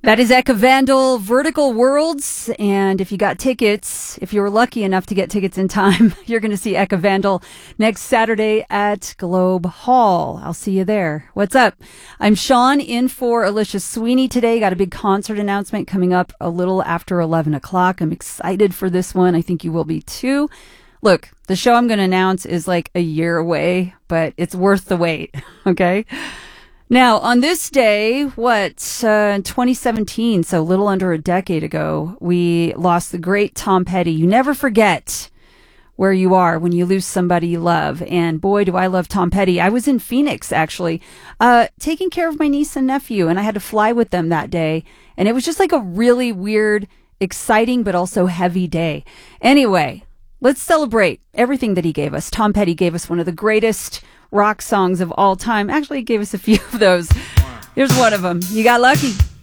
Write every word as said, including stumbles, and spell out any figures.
That is Eka Vandal, Vertical Worlds, and if you got tickets, if you were lucky enough to get tickets in time, you're going to see Eka Vandal next Saturday at Globe Hall. I'll see you there. What's up? I'm Sean, in for Alicia Sweeney today. Got a big concert announcement coming up a little after eleven o'clock. I'm excited for this one. I think you will be too. Look, the show I'm going to announce is like a year away, but it's worth the wait, okay? Now, on this day, what, uh, in twenty seventeen, so a little under a decade ago, we lost the great Tom Petty. You never forget where you are when you lose somebody you love. And boy, do I love Tom Petty. I was in Phoenix, actually, uh, taking care of my niece and nephew, and I had to fly with them that day. And it was just like a really weird, exciting, but also heavy day. Anyway, let's celebrate everything that he gave us. Tom Petty gave us one of the greatest rock songs of all time. Actually, he gave us a few of those. Here's one of them. You Got Lucky.